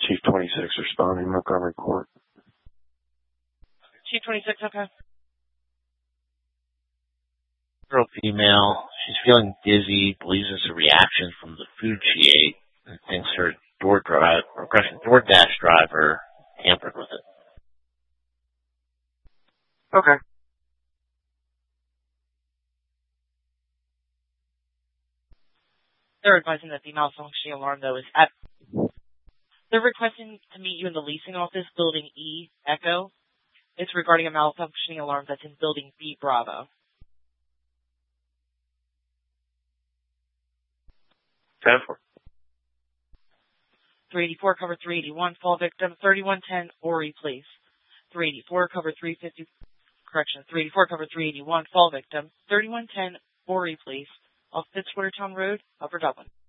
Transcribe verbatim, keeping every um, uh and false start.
Chief twenty-six responding, Montgomery Court. Chief twenty-six, okay. Girl, female. She's feeling dizzy, believes it's a reaction from the food she ate, and thinks her door drive, or question, DoorDash driver tampered with it. Okay. They're advising that the malfunctioning alarm, though, is at... They're requesting to meet you in the leasing office, Building E, Echo. It's regarding a malfunctioning alarm that's in Building B, Bravo. ten four. three eighty-four, cover three eighty-one, fall victim, thirty-one ten, Ori, please. three eighty-four, cover three fifty, correction, three eighty-four, cover three eighty-one, fall victim, thirty-one ten, Ori, please. Off Fitzwatertown Road, Upper Dublin.